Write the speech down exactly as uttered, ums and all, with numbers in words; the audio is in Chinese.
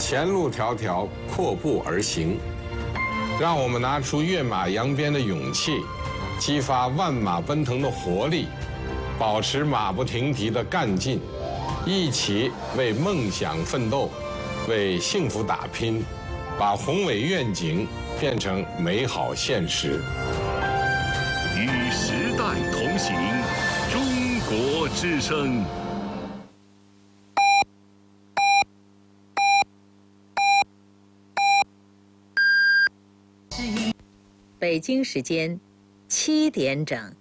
前路迢迢，阔步而行。让我们拿出跃马扬鞭的勇气，激发万马奔腾的活力，保持马不停蹄的干劲，一起为梦想奋斗，为幸福打拼，把宏伟愿景变成美好现实。 与时代同行，中国之声。 北京时间七点整。